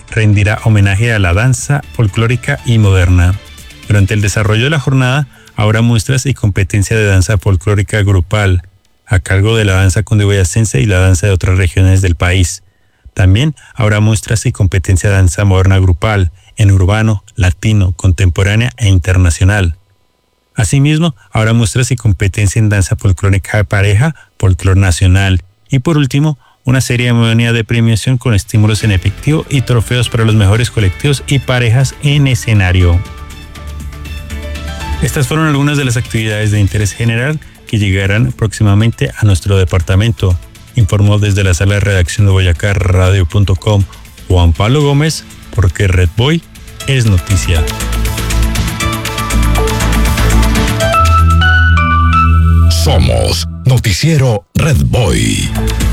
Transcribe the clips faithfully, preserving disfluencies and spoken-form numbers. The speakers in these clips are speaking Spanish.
se rendirá homenaje a la danza folclórica y moderna. Durante el desarrollo de la jornada habrá muestras y competencia de danza folclórica grupal, a cargo de la danza cundiboyacense y la danza de otras regiones del país. También habrá muestras y competencia de danza moderna grupal, en urbano, latino, contemporánea e internacional. Asimismo, habrá muestras y competencia en danza folclórica de pareja, folclor nacional y por último, una ceremonia de premiación con estímulos en efectivo y trofeos para los mejores colectivos y parejas en escenario. Estas fueron algunas de las actividades de interés general que llegarán próximamente a nuestro departamento. Informó desde la sala de redacción de boyacá radio punto com Juan Pablo Gómez, porque Red Boy es noticia. Somos Noticiero Red Boy.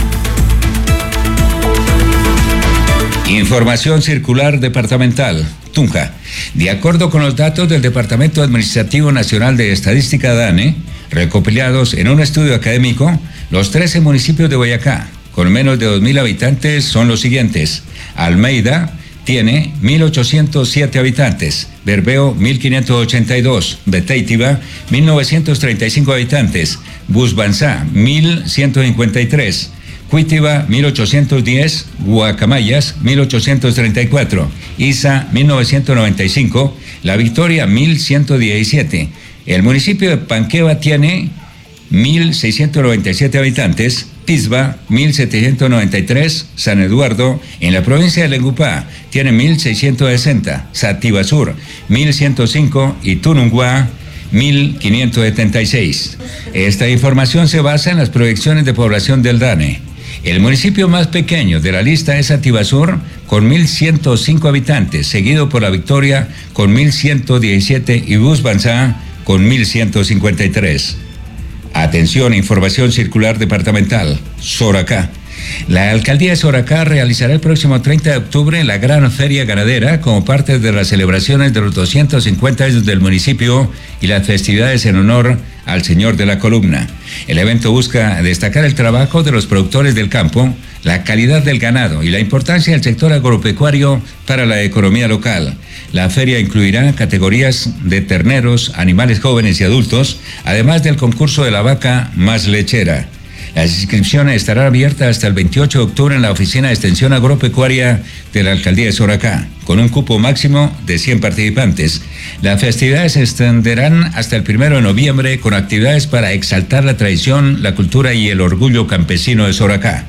Información circular departamental. Tunja. De acuerdo con los datos del Departamento Administrativo Nacional de Estadística DANE, recopilados en un estudio académico, los trece municipios de Boyacá, con menos de dos mil habitantes, son los siguientes. Almeida tiene mil ochocientos siete habitantes, Bermeo mil quinientos ochenta y dos, Beteitiva mil novecientos treinta y cinco habitantes, Busbanzá mil ciento cincuenta y tres, Cuitiba mil ochocientos diez, Guacamayas mil ochocientos treinta y cuatro, Iza mil novecientos noventa y cinco, La Victoria mil ciento diecisiete. El municipio de Panqueva tiene mil seiscientos noventa y siete habitantes, Pisba mil setecientos noventa y tres, San Eduardo en la provincia de Lengupá tiene mil seiscientos sesenta, Sativasur mil ciento cinco y Tununguá mil quinientos setenta y seis. Esta información se basa en las proyecciones de población del DANE. El municipio más pequeño de la lista es Sativasur con mil ciento cinco habitantes, seguido por La Victoria con mil ciento diecisiete y Busbanzá con mil ciento cincuenta y tres. Atención, información circular departamental. Soracá. La alcaldía de Soracá realizará el próximo treinta de octubre la gran feria ganadera como parte de las celebraciones de los doscientos cincuenta años del municipio y las festividades en honor al Señor de la Columna. El evento busca destacar el trabajo de los productores del campo, la calidad del ganado y la importancia del sector agropecuario para la economía local. La feria incluirá categorías de terneros, animales jóvenes y adultos, además del concurso de la vaca más lechera. Las inscripciones estarán abiertas hasta el veintiocho de octubre en la Oficina de Extensión Agropecuaria de la Alcaldía de Soracá, con un cupo máximo de cien participantes. Las festividades se extenderán hasta el primero de noviembre con actividades para exaltar la tradición, la cultura y el orgullo campesino de Soracá.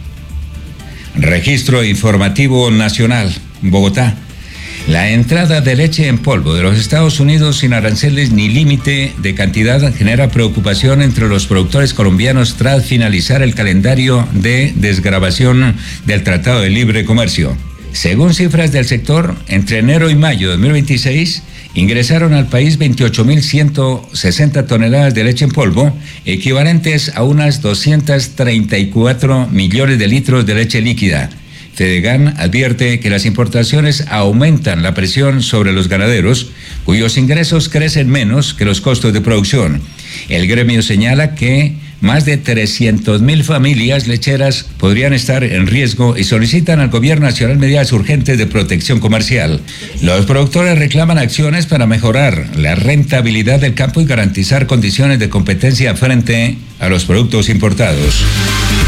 Registro Informativo Nacional, Bogotá. La entrada de leche en polvo de los Estados Unidos sin aranceles ni límite de cantidad genera preocupación entre los productores colombianos tras finalizar el calendario de desgravación del Tratado de Libre Comercio. Según cifras del sector, entre enero y mayo de dos mil veintiséis ingresaron al país veintiocho mil ciento sesenta toneladas de leche en polvo, equivalentes a unas doscientos treinta y cuatro millones de litros de leche líquida. Fedegan advierte que las importaciones aumentan la presión sobre los ganaderos, cuyos ingresos crecen menos que los costos de producción. El gremio señala que más de trescientas mil familias lecheras podrían estar en riesgo y solicitan al gobierno nacional medidas urgentes de protección comercial. Los productores reclaman acciones para mejorar la rentabilidad del campo y garantizar condiciones de competencia frente a los productos importados.